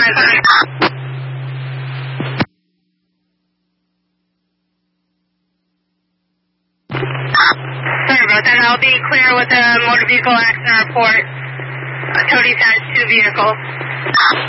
Sorry about that. I'll be clear with the motor vehicle accident report. Cody has 2 vehicles.